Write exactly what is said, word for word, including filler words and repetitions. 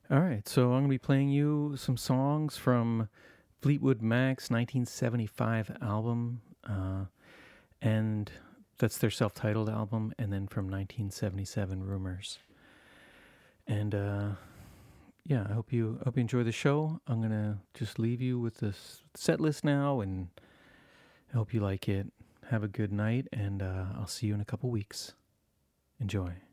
All right, so I'm going to be playing you some songs from Fleetwood Mac's nineteen seventy-five album, uh, and that's their self-titled album, and then from nineteen seventy-seven Rumors. And uh, yeah, I hope you hope you enjoy the show. I'm gonna just leave you with this set list now, and I hope you like it. Have a good night, and uh, I'll see you in a couple weeks. Enjoy.